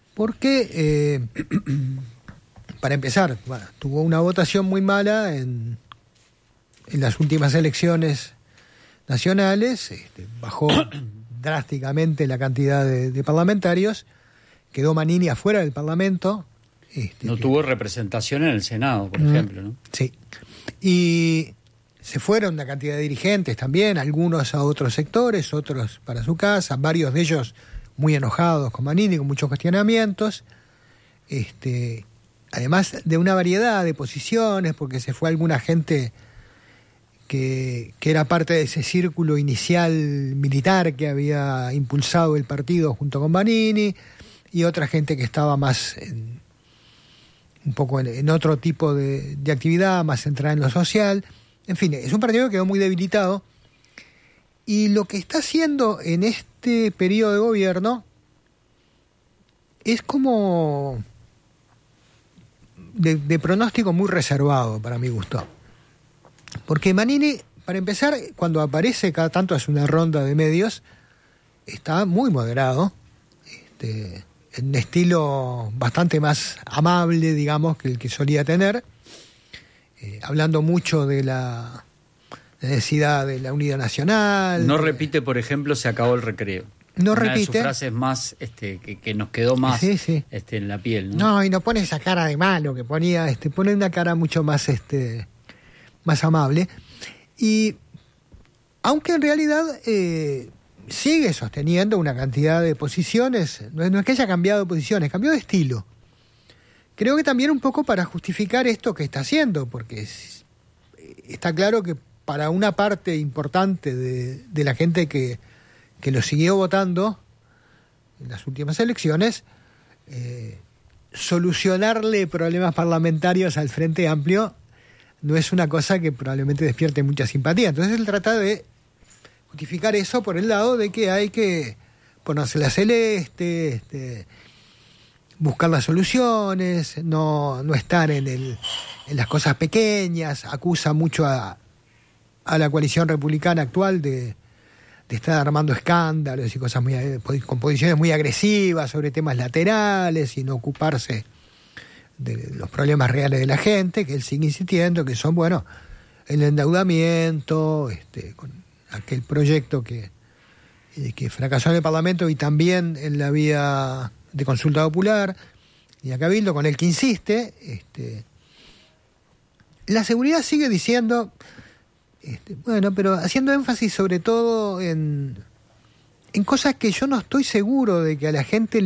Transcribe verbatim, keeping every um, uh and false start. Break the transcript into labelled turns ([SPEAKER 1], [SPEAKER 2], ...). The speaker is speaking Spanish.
[SPEAKER 1] Porque, eh, para empezar, bueno, tuvo una votación muy mala en, en las últimas elecciones nacionales, este, bajó drásticamente la cantidad de, de parlamentarios, quedó Manini afuera del Parlamento. Este,
[SPEAKER 2] no
[SPEAKER 1] que,
[SPEAKER 2] tuvo representación en el Senado, por mm, ejemplo, ¿no?
[SPEAKER 1] Sí. Y se fueron una cantidad de dirigentes también, algunos a otros sectores, otros para su casa, varios de ellos muy enojados con Manini, con muchos cuestionamientos, este, además de una variedad de posiciones, porque se fue alguna gente que, que era parte de ese círculo inicial militar que había impulsado el partido junto con Manini, y otra gente que estaba más en, un poco en, en otro tipo de, de actividad, más centrada en lo social. En fin, es un partido que quedó muy debilitado, y lo que está haciendo en este periodo de gobierno es como de, de pronóstico muy reservado para mi gusto. Porque Manini, para empezar, cuando aparece cada tanto hace una ronda de medios, está muy moderado, este, en un estilo bastante más amable, digamos, que el que solía tener, eh, hablando mucho de la necesidad de la unidad nacional.
[SPEAKER 2] No
[SPEAKER 1] de...
[SPEAKER 2] repite, por ejemplo, se acabó el recreo.
[SPEAKER 1] No
[SPEAKER 2] Una
[SPEAKER 1] repite.
[SPEAKER 2] de sus frases más, este, que, que nos quedó más
[SPEAKER 1] sí, sí.
[SPEAKER 2] Este, en la piel, ¿no?
[SPEAKER 1] No, y no pone esa cara de malo que ponía, este, pone una cara mucho más, este, más amable. Y aunque en realidad eh, sigue sosteniendo una cantidad de posiciones, no es, no es que haya cambiado de posiciones, cambió de estilo. Creo que también un poco para justificar esto que está haciendo, porque es, está claro que para una parte importante de, de la gente que, que lo siguió votando en las últimas elecciones, eh, solucionarle problemas parlamentarios al Frente Amplio no es una cosa que probablemente despierte mucha simpatía. Entonces él trata de justificar eso por el lado de que hay que ponerse la celeste, este, buscar las soluciones, no, no estar en, el, en las cosas pequeñas. Acusa mucho a, a la coalición republicana actual de, de estar armando escándalos y cosas muy, con posiciones muy agresivas sobre temas laterales y no ocuparse de los problemas reales de la gente, que él sigue insistiendo que son, bueno, el endeudamiento, este, con aquel proyecto que, que fracasó en el Parlamento y también en la vía de consulta popular y a Cabildo, con el que insiste. Este, la seguridad sigue diciendo, este, bueno, pero haciendo énfasis sobre todo en, en cosas que yo no estoy seguro de que a la gente